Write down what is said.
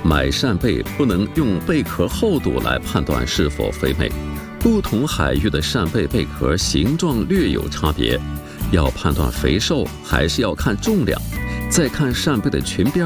买扇贝不能用贝壳厚度来判断是否肥美，不同海域的扇贝贝壳形状略有差别，要判断肥瘦还是要看重量，再看扇贝的裙边